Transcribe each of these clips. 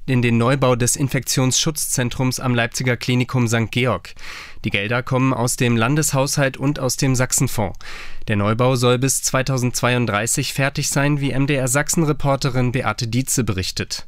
in den Neubau des Infektionsschutzzentrums am Leipziger Klinikum St. Georg. Die Gelder kommen aus dem Landeshaushalt und aus dem Sachsenfonds. Der Neubau soll bis 2032 fertig sein, wie MDR Sachsen-Reporterin Beate Dietze berichtet.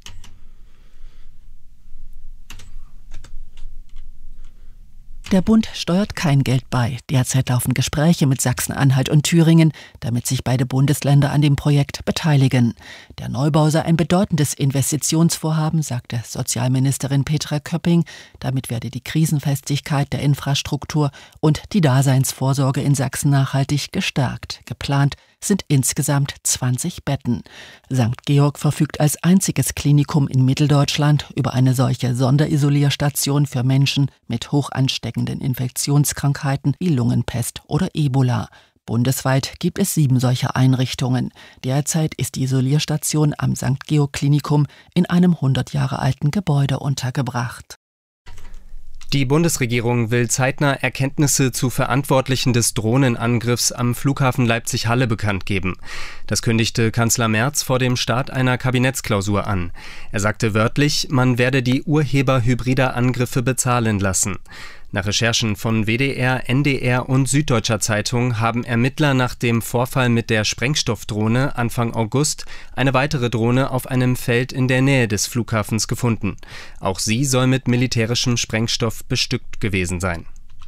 Der Bund steuert kein Geld bei. Derzeit laufen Gespräche mit Sachsen-Anhalt und Thüringen, damit sich beide Bundesländer an dem Projekt beteiligen. Der Neubau sei ein bedeutendes Investitionsvorhaben, sagte Sozialministerin Petra Köpping. Damit werde die Krisenfestigkeit der Infrastruktur und die Daseinsvorsorge in Sachsen nachhaltig gestärkt. Geplant sind insgesamt 20 Betten. St. Georg verfügt als einziges Klinikum in Mitteldeutschland über eine solche Sonderisolierstation für Menschen mit hoch ansteckenden Infektionskrankheiten wie Lungenpest oder Ebola. Bundesweit gibt es 7 solcher Einrichtungen. Derzeit ist die Isolierstation am St. Georg Klinikum in einem 100 Jahre alten Gebäude untergebracht. Die Bundesregierung will zeitnah Erkenntnisse zu Verantwortlichen des Drohnenangriffs am Flughafen Leipzig-Halle bekannt geben. Das kündigte Kanzler Merz vor dem Start einer Kabinettsklausur an. Er sagte wörtlich, man werde die Urheber hybrider Angriffe bezahlen lassen. Nach Recherchen von WDR, NDR und Süddeutscher Zeitung haben Ermittler nach dem Vorfall mit der Sprengstoffdrohne Anfang August eine weitere Drohne auf einem Feld in der Nähe des Flughafens gefunden. Auch sie soll mit militärischem Sprengstoff bestückt gewesen sein.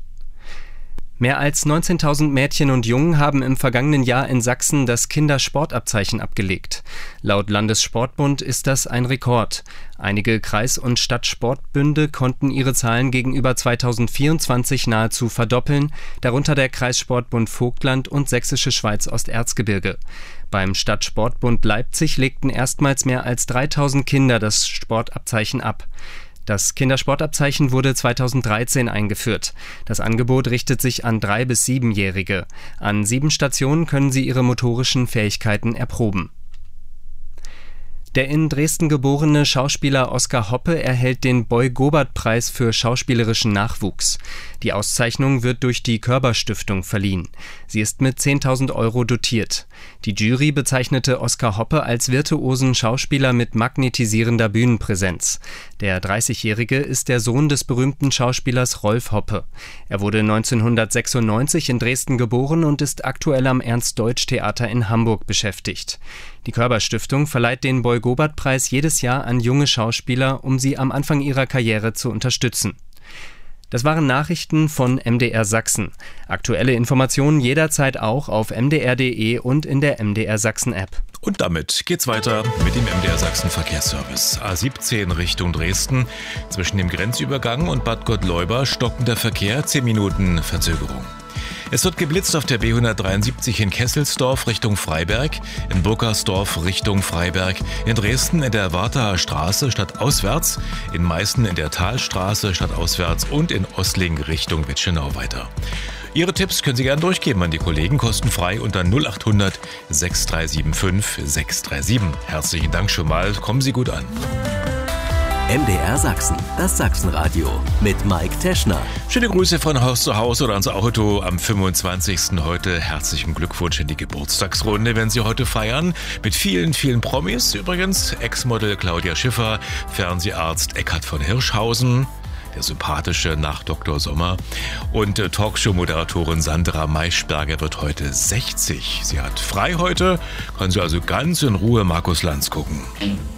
Mehr als 19.000 Mädchen und Jungen haben im vergangenen Jahr in Sachsen das Kindersportabzeichen abgelegt. Laut Landessportbund ist das ein Rekord. Einige Kreis- und Stadtsportbünde konnten ihre Zahlen gegenüber 2024 nahezu verdoppeln, darunter der Kreissportbund Vogtland und Sächsische Schweiz-Osterzgebirge. Beim Stadtsportbund Leipzig legten erstmals mehr als 3.000 Kinder das Sportabzeichen ab. Das Kindersportabzeichen wurde 2013 eingeführt. Das Angebot richtet sich an 3- bis 7-Jährige. An 7 Stationen können sie ihre motorischen Fähigkeiten erproben. Der in Dresden geborene Schauspieler Oskar Hoppe erhält den Boy-Gobert-Preis für schauspielerischen Nachwuchs. Die Auszeichnung wird durch die Körber-Stiftung verliehen. Sie ist mit 10.000 € dotiert. Die Jury bezeichnete Oskar Hoppe als virtuosen Schauspieler mit magnetisierender Bühnenpräsenz. Der 30-Jährige ist der Sohn des berühmten Schauspielers Rolf Hoppe. Er wurde 1996 in Dresden geboren und ist aktuell am Ernst-Deutsch-Theater in Hamburg beschäftigt. Die Körber-Stiftung verleiht den Boy-Gobert-Preis jedes Jahr an junge Schauspieler, um sie am Anfang ihrer Karriere zu unterstützen. Das waren Nachrichten von MDR Sachsen. Aktuelle Informationen jederzeit auch auf mdr.de und in der MDR Sachsen-App. Und damit geht's weiter mit dem MDR Sachsen Verkehrsservice. A17 Richtung Dresden. Zwischen dem Grenzübergang und Bad Gottleuba stockender Verkehr, 10 Minuten Verzögerung. Es wird geblitzt auf der B173 in Kesselsdorf Richtung Freiberg, in Burkersdorf Richtung Freiberg, in Dresden in der Wartaer Straße stadtauswärts, in Meißen in der Talstraße stadtauswärts und in Ossling Richtung Witschenau weiter. Ihre Tipps können Sie gerne durchgeben an die Kollegen, kostenfrei unter 0800 6375 637. Herzlichen Dank schon mal, kommen Sie gut an. MDR Sachsen, das Sachsenradio mit Mike Teschner. Schöne Grüße von Haus zu Haus oder ans Auto am 25. heute. Herzlichen Glückwunsch in die Geburtstagsrunde, wenn Sie heute feiern. Mit vielen, vielen Promis. Übrigens Ex-Model Claudia Schiffer, Fernseharzt Eckhard von Hirschhausen, der sympathische nach Dr. Sommer, und Talkshow-Moderatorin Sandra Maischberger wird heute 60. Sie hat frei heute, kann sie also ganz in Ruhe Markus Lanz gucken.